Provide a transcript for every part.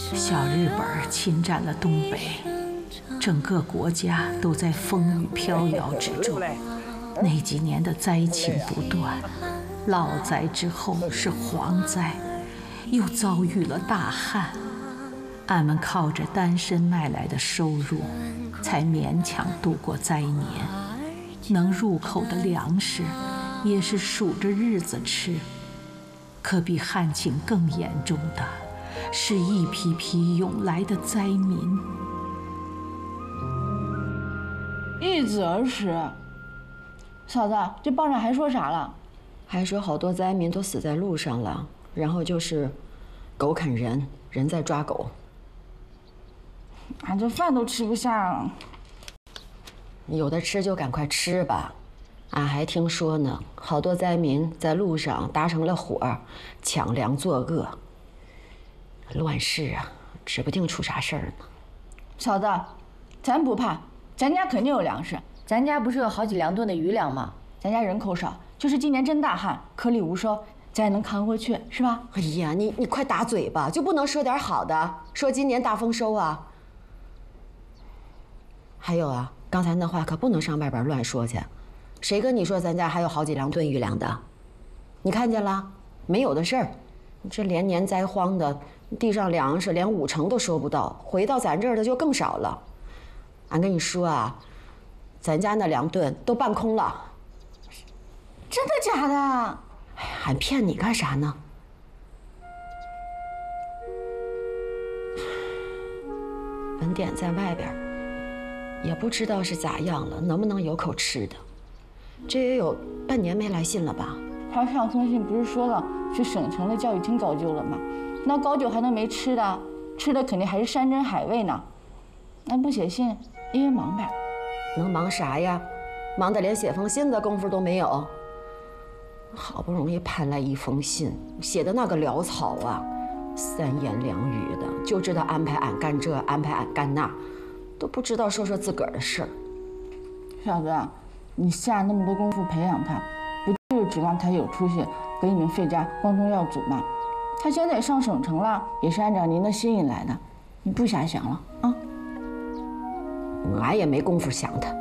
小日本侵占了东北，整个国家都在风雨飘摇之中。那几年的灾情不断，涝灾之后是蝗灾，又遭遇了大旱。俺们靠着单身卖来的收入，才勉强度过灾年。能入口的粮食，也是数着日子吃。可比旱情更严重的，是一批批涌来的灾民。 易子而食。嫂子，这报上还说啥了？ 还说好多灾民都死在路上了，然后就是狗啃人，人在抓狗。 俺这饭都吃不下了。 有的吃就赶快吃吧。俺还听说呢，好多灾民在路上搭成了伙，抢粮作恶。乱世啊，指不定出啥事儿呢。 嫂子，咱不怕，咱家肯定有粮食。咱家不是有好几2吨的余粮吗？咱家人口少，就是今年真大旱，颗粒无收，咱也能扛回去，是吧？ 哎呀，你快打嘴巴，就不能说点好的？说今年大丰收啊？还有啊，刚才那话可不能上外边乱说去。谁跟你说咱家还有好几2吨余粮的？你看见了？没有的事儿。这连年灾荒的，地上粮食连5成都收不到，回到咱这儿的就更少了。俺跟你说啊，咱家那2吨都半空了。 真的假的？ 哎呀，俺骗你干啥呢？文典在外边，也不知道是咋样了，能不能有口吃的。这也有半年没来信了吧？ 他上封信不是说了去省城的教育厅搞救了吗？那搞救还能没吃的？吃的肯定还是山珍海味呢。那不写信，因为忙呗。 能忙啥呀？忙得连写封信的功夫都没有。好不容易盼来一封信，写的那个潦草啊，3言2语的，就知道安排俺干这，安排俺干那，都不知道说说自个儿的事儿。 小子，你下那么多功夫培养他，不就是指望他有出息，给你们费家光宗耀祖吗？他现在也上省城了，也是按照您的心意来的，你不瞎想了啊？ 俺也没工夫想他。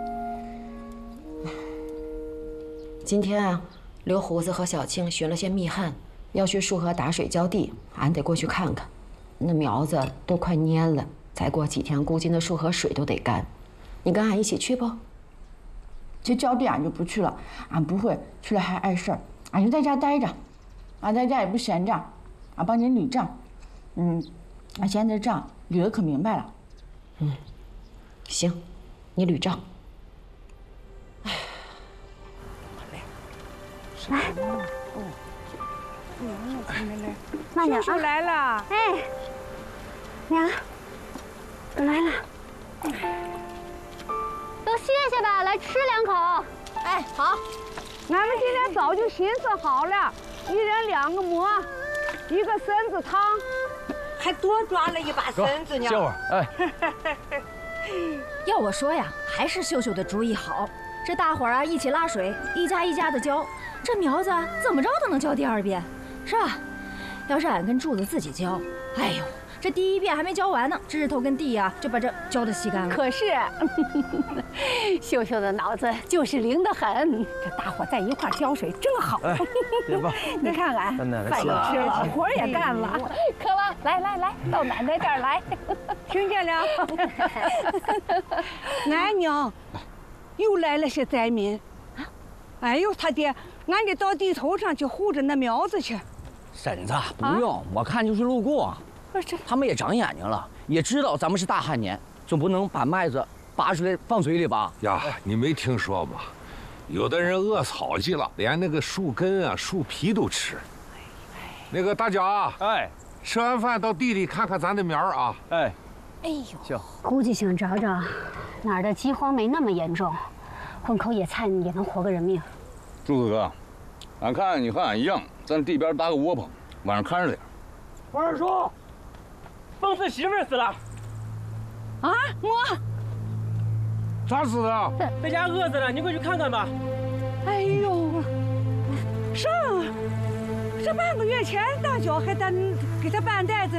今天啊，刘胡子和小青寻了些密汉，要去束河打水浇地，俺得过去看看。那苗子都快蔫了，再过几天估计那束河水都得干。你跟俺一起去不？ 这浇地俺就不去了，俺不会，去了还碍事儿，俺就在家待着。俺在家也不闲着，俺帮您捋账。俺现在这账捋得可明白了。 行，你捋账。 来，慢点啊！ 叔叔来了， 哎，娘，我来了。都歇歇吧，来吃2口。 哎，好，俺们今天早就寻思好了，一人2个馍，1个参子汤，还多抓了一把参子呢。 歇会儿，哎。 要我说呀，还是秀秀的主意好。这大伙儿啊，一起拉水，一家一家的浇，这苗子怎么着都能浇第2遍，是吧？要是俺跟柱子自己浇，哎呦，这第1遍还没浇完呢，枝头跟地呀就把这浇得稀干了。 可是，秀秀的脑子就是灵得很，这大伙在一块浇水正好。 哎，别吧， 你看看，饭也吃了，活也干了，渴了，来，到奶奶这儿来，听见了？俺娘又来了些灾民，哎呦他爹，俺得到地头上去护着那苗子去。 婶子，不用，我看就是路过。 不是， 他们也长眼睛了，也知道咱们是大旱年，总不能把麦子拔出来放嘴里吧？ 呀，你没听说吗？有的人饿草去了，连那个树根啊、树皮都吃。那个大脚啊， 哎， 吃完饭到地里看看咱的苗啊。 哎， 哎呦， 行， 估计想找找哪儿的饥荒没那么严重，混口野菜也能活个人命。 柱子哥，俺看你和俺一样，在地边搭个窝棚，晚上看着点。 王二叔，凤四媳妇死了。 啊，我咋死的？ 在家饿死了，你快去看看吧。 哎呦，上，这半个月前大脚还给他办袋子。